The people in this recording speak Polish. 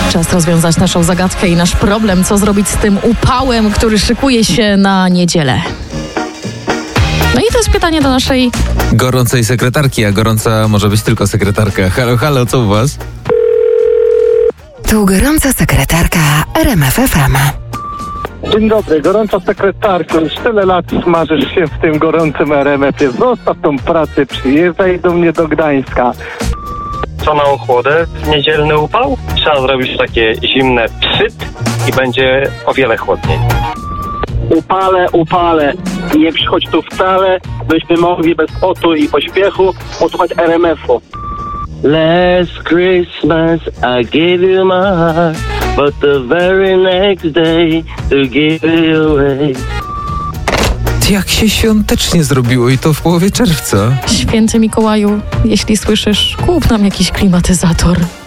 Czas rozwiązać naszą zagadkę i nasz problem, co zrobić z tym upałem, który szykuje się na niedzielę. No i to jest pytanie do naszej gorącej sekretarki, a gorąca może być tylko sekretarka. Halo, halo, co u was? Tu gorąca sekretarka RMF FM. Dzień dobry, gorąca sekretarko. Już tyle lat smażysz się w tym gorącym RMF-ie. Zostaw tą pracę, przyjeżdżaj do mnie do Gdańska. Co na ochłodę? Niedzielny upał? Trzeba zrobić takie zimne psyt i będzie o wiele chłodniej. Upale. I nie przychodź tu wcale, byśmy mogli bez potu i pośpiechu posłuchać RMF-u. Last Christmas I gave you my heart, but the very next day to give it away. Jak się świątecznie zrobiło i to w połowie czerwca. Święty Mikołaju, jeśli słyszysz, kup nam jakiś klimatyzator.